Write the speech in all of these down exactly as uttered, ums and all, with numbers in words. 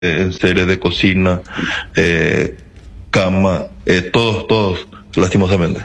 en series de cocina, eh, cama, eh, todos, todos, lastimosamente.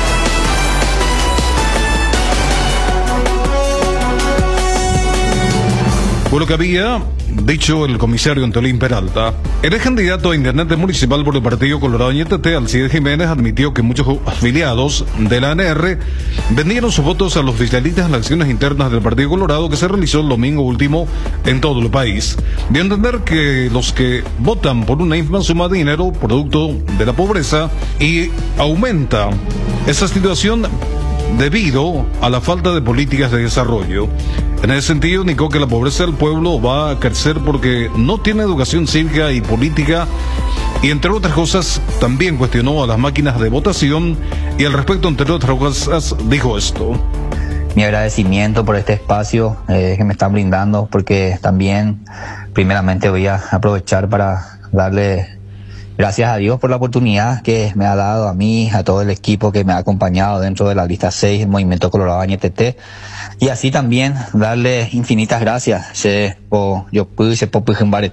Por lo que había dicho el comisario Antolín Peralta, el ex candidato a intendente municipal por el Partido Colorado N T T, Alcides Jiménez, admitió que muchos afiliados de la A N R vendieron sus votos a los oficialistas en las acciones internas del Partido Colorado que se realizó el domingo último en todo el país. Dio a entender que los que votan por una ínfima suma de dinero, producto de la pobreza, y aumenta esa situación debido a la falta de políticas de desarrollo. En ese sentido, indicó que la pobreza del pueblo va a crecer porque no tiene educación cívica y política, y entre otras cosas también cuestionó a las máquinas de votación, y al respecto, entre otras cosas, dijo esto. Mi agradecimiento por este espacio eh, que me están brindando, porque también primeramente voy a aprovechar para darle gracias a Dios por la oportunidad que me ha dado a mí, a todo el equipo que me ha acompañado dentro de la lista seis, el Movimiento Colorado N T T, y así también darle infinitas gracias se po yo pude po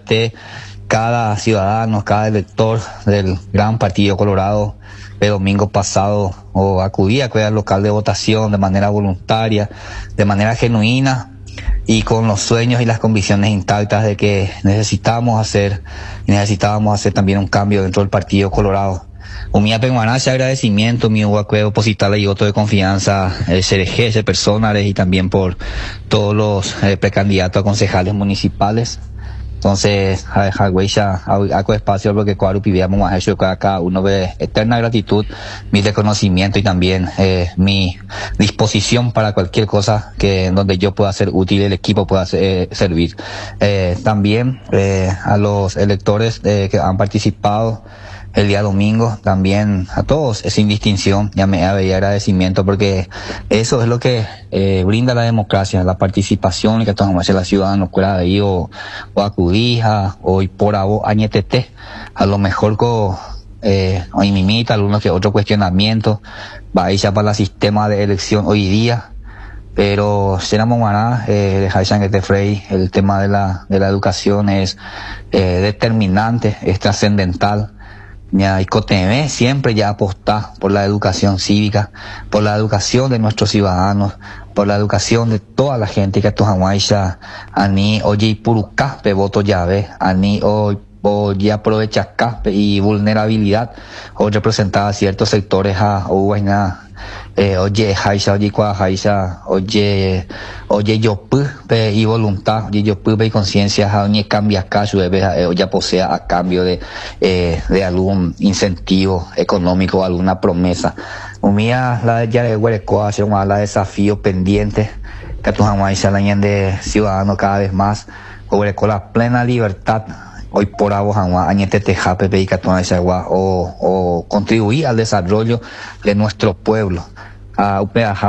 cada ciudadano, cada elector del gran Partido Colorado. El domingo pasado o acudí a cuidar local de votación de manera voluntaria, de manera genuina, y con los sueños y las convicciones intactas de que necesitamos hacer, necesitábamos hacer también un cambio dentro del Partido Colorado. Umía Penguanache, agradecimiento, mi huacueo, depositarle y voto de confianza, el C R G, ese personales, y también por todos los eh, precandidatos a concejales municipales. Entonces, hago espacio porque cuando vivíamos hecho cada uno ve eterna gratitud, mi reconocimiento y también eh, mi disposición para cualquier cosa que en donde yo pueda ser útil, el equipo pueda ser, eh, servir. Eh, también eh, a los electores eh, que han participado el día domingo, también a todos, sin distinción, ya me había agradecimiento, porque eso es lo que eh, brinda la democracia, la participación que todos la ciudadanos fuera de ahí o, o acudir a, o por a N T T, a lo mejor con eh, o imita algunos que otro cuestionamiento, va a ir ya para el sistema de elección hoy día, pero será Momaná, eh, de Jaisan Frey, el tema de la, de la educación es eh, determinante, es trascendental. Ya, y Coteme siempre ya aposta por la educación cívica, por la educación de nuestros ciudadanos, por la educación de toda la gente que tojamuaisha, ani oye purucaspe voto llave, ani hoy oye aprovecha caspe y vulnerabilidad, o representada ciertos sectores a Uguayna. Eh, oye, Haisha, oye, Kwa Haisha, oye, oye, yo pe y voluntad, oye, yo pe y conciencia, oye, cambia caso, eh, ya posea a cambio de, eh, de algún incentivo económico, alguna promesa. Umía, la de ya de Huerecoa, se llama la desafío pendiente, que tu jamás se la de ciudadanos cada vez más, Huerecoa la plena libertad. Hoy por agua o, o contribuir al desarrollo de nuestro pueblo. A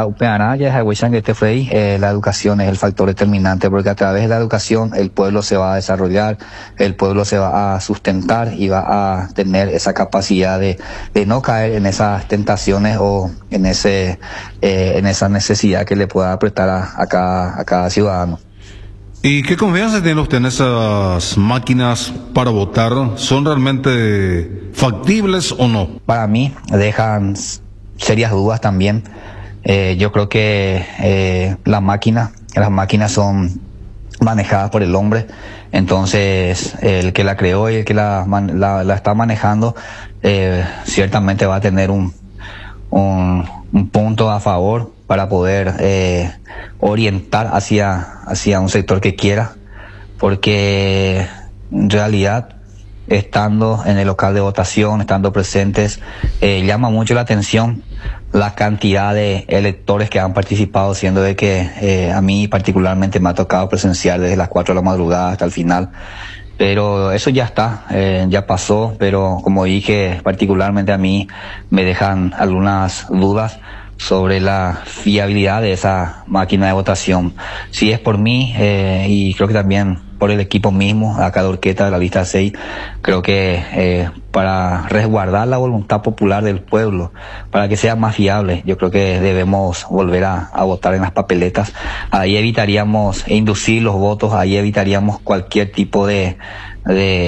eh, la educación es el factor determinante, porque a través de la educación el pueblo se va a desarrollar, el pueblo se va a sustentar y va a tener esa capacidad de, de no caer en esas tentaciones o en ese eh, en esa necesidad que le pueda apretar a, a, cada, a cada ciudadano. ¿Y qué confianza tiene usted en esas máquinas para votar? ¿Son realmente factibles o no? Para mí dejan serias dudas también. Eh, yo creo que eh, la máquina, las máquinas son manejadas por el hombre, entonces el que la creó y el que la, la, la está manejando eh, ciertamente va a tener un, un, un punto a favor para poder eh, orientar hacia, hacia un sector que quiera, porque en realidad, estando en el local de votación, estando presentes, eh, llama mucho la atención la cantidad de electores que han participado, siendo de que eh, a mí particularmente me ha tocado presenciar desde las cuatro de la madrugada hasta el final. Pero eso ya está, eh, ya pasó, pero como dije, particularmente a mí me dejan algunas dudas sobre la fiabilidad de esa máquina de votación. Si es por mí, eh, y creo que también por el equipo mismo, acá de Orqueta de la lista seis, creo que eh, para resguardar la voluntad popular del pueblo, para que sea más fiable, yo creo que debemos volver a, a votar en las papeletas. Ahí evitaríamos inducir los votos, ahí evitaríamos cualquier tipo de de